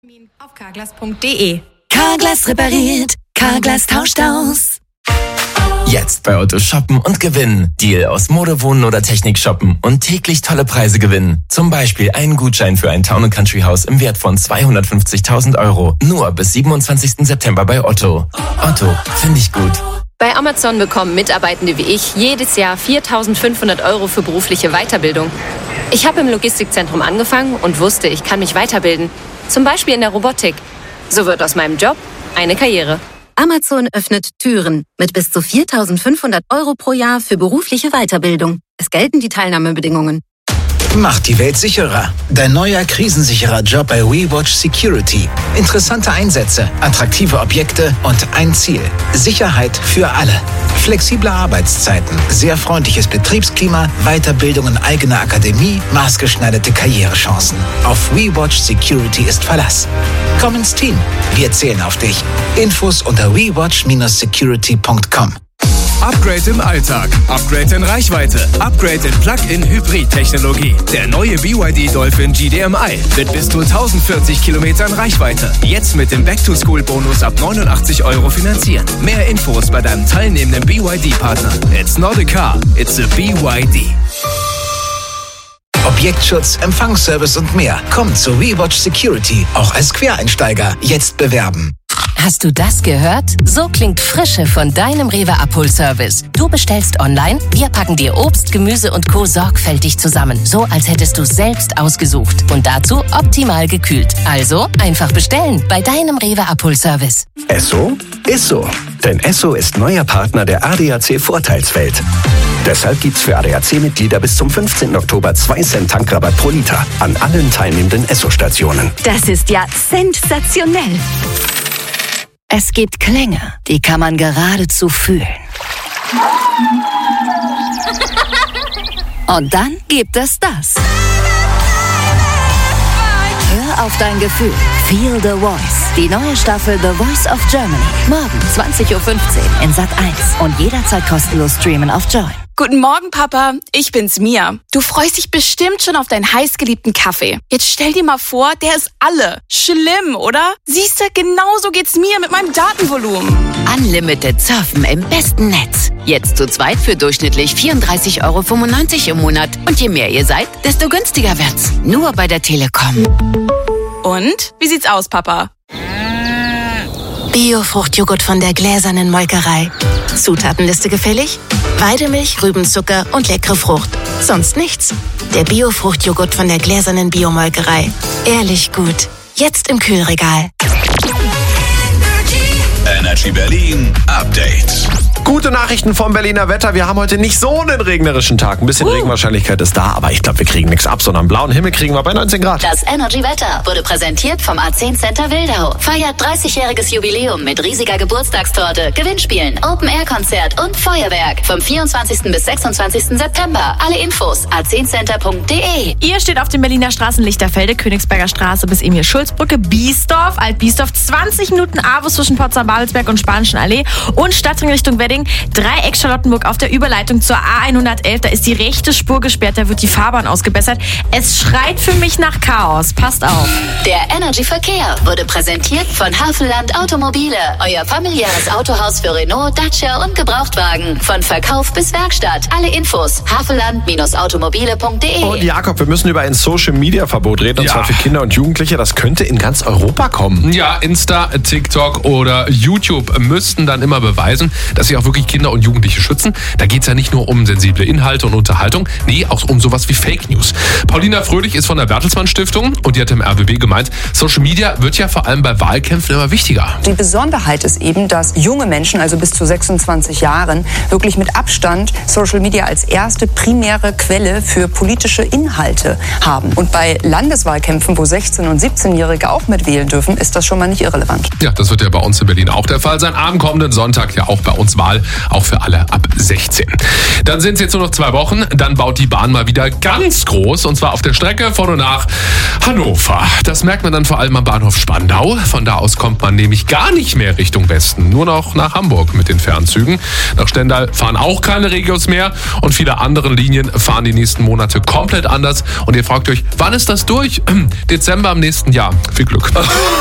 Auf carglass.de. Carglass repariert, Carglass tauscht aus. Jetzt bei Otto shoppen und gewinnen. Deal aus Mode, Wohnen oder Technik shoppen und täglich tolle Preise gewinnen. Zum Beispiel einen Gutschein für ein Town & Country Haus im Wert von 250.000 €. Nur bis 27. September bei Otto. Otto, finde ich gut. Bei Amazon bekommen Mitarbeitende wie ich jedes Jahr 4.500 € für berufliche Weiterbildung. Ich habe im Logistikzentrum angefangen und wusste, ich kann mich weiterbilden. Zum Beispiel in der Robotik. So wird aus meinem Job eine Karriere. Amazon öffnet Türen mit bis zu 4.500 € pro Jahr für berufliche Weiterbildung. Es gelten die Teilnahmebedingungen. Macht die Welt sicherer. Dein neuer krisensicherer Job bei WeWatch Security. Interessante Einsätze, attraktive Objekte und ein Ziel. Sicherheit für alle. Flexible Arbeitszeiten, sehr freundliches Betriebsklima, Weiterbildung in eigener Akademie, maßgeschneiderte Karrierechancen. Auf WeWatch Security ist Verlass. Komm ins Team. Wir zählen auf dich. Infos unter wewatch-security.com. Upgrade im Alltag, Upgrade in Reichweite, Upgrade in Plug-in-Hybrid-Technologie. Der neue BYD Dolphin GDMI mit bis zu 1040 Kilometern Reichweite. Jetzt mit dem Back-to-School-Bonus ab 89 € finanzieren. Mehr Infos bei deinem teilnehmenden BYD-Partner. It's not a car, it's a BYD. Objektschutz, Empfangsservice und mehr. Komm zu WeWatch Security, auch als Quereinsteiger. Jetzt bewerben. Hast du das gehört? So klingt Frische von deinem Rewe-Abholservice. Du bestellst online, wir packen dir Obst, Gemüse und Co. sorgfältig zusammen. So, als hättest du selbst ausgesucht. Und dazu optimal gekühlt. Also einfach bestellen bei deinem Rewe-Abholservice. Esso ist so. Denn Esso ist neuer Partner der ADAC Vorteilswelt. Deshalb gibt's für ADAC-Mitglieder bis zum 15. Oktober 2 Cent Tankrabatt pro Liter an allen teilnehmenden Esso-Stationen. Das ist ja sensationell. Es gibt Klänge, die kann man geradezu fühlen. Und dann gibt es das. Hör auf dein Gefühl. Feel the Voice. Die neue Staffel The Voice of Germany. Morgen 20:15 Uhr in Sat.1 und jederzeit kostenlos streamen auf Join. Guten Morgen, Papa. Ich bin's, Mia. Du freust dich bestimmt schon auf deinen heißgeliebten Kaffee. Jetzt stell dir mal vor, der ist alle. Schlimm, oder? Siehst du, genauso geht's mir mit meinem Datenvolumen. Unlimited Surfen im besten Netz. Jetzt zu zweit für durchschnittlich 34,95 € im Monat. Und je mehr ihr seid, desto günstiger wird's. Nur bei der Telekom. Und? Wie sieht's aus, Papa? Bio-Fruchtjoghurt von der gläsernen Molkerei. Zutatenliste gefällig? Weidemilch, Rübenzucker und leckere Frucht. Sonst nichts. Der Bio-Fruchtjoghurt von der gläsernen Biomolkerei. Ehrlich gut. Jetzt im Kühlregal. Energy Berlin Update. Gute Nachrichten vom Berliner Wetter. Wir haben heute nicht so einen regnerischen Tag. Ein bisschen Regenwahrscheinlichkeit ist da, aber ich glaube, wir kriegen nichts ab, sondern blauen Himmel kriegen wir bei 19 Grad. Das Energy Wetter wurde präsentiert vom A10 Center Wildau. Feiert 30-jähriges Jubiläum mit riesiger Geburtstagstorte, Gewinnspielen, Open-Air-Konzert und Feuerwerk. Vom 24. bis 26. September. Alle Infos a10center.de. Ihr steht auf dem Berliner Straßen Lichterfelde, Königsberger Straße bis Emil-Schulz-Brücke, Biesdorf, Alt-Biesdorf, 20 Minuten Avus zwischen Potsdam-Babelsberg und Spanischen Allee und Stadtring Richtung Wedding, Dreieck Charlottenburg auf der Überleitung zur A111. Da ist die rechte Spur gesperrt, da wird die Fahrbahn ausgebessert. Es schreit für mich nach Chaos. Passt auf. Der Energy Verkehr wurde präsentiert von Havelland Automobile. Euer familiäres Autohaus für Renault, Dacia und Gebrauchtwagen. Von Verkauf bis Werkstatt. Alle Infos havelland-automobile.de. Und Jakob, wir müssen über ein Social-Media-Verbot reden, und zwar für Kinder und Jugendliche. Das könnte in ganz Europa kommen. Ja, Insta, TikTok oder YouTube müssten dann immer beweisen, dass sie auch wirklich Kinder und Jugendliche schützen. Da geht es ja nicht nur um sensible Inhalte und Unterhaltung, nee, auch um sowas wie Fake News. Paulina Fröhlich ist von der Bertelsmann Stiftung und die hat im RBB gemeint, Social Media wird ja vor allem bei Wahlkämpfen immer wichtiger. Die Besonderheit ist eben, dass junge Menschen, also bis zu 26 Jahren, wirklich mit Abstand Social Media als erste primäre Quelle für politische Inhalte haben. Und bei Landeswahlkämpfen, wo 16- und 17-Jährige auch mitwählen dürfen, ist das schon mal nicht irrelevant. Ja, das wird ja bei uns in Berlin auch der Fall. Fall sein. Am kommenden Sonntag ja auch bei uns Wahl, auch für alle ab 16. Dann sind es jetzt nur noch 2 Wochen, dann baut die Bahn mal wieder ganz groß und zwar auf der Strecke von und nach Hannover. Das merkt man dann vor allem am Bahnhof Spandau. Von da aus kommt man nämlich gar nicht mehr Richtung Westen, nur noch nach Hamburg mit den Fernzügen. Nach Stendal fahren auch keine Regios mehr und viele andere Linien fahren die nächsten Monate komplett anders. Und ihr fragt euch, wann ist das durch? Dezember im nächsten Jahr. Viel Glück.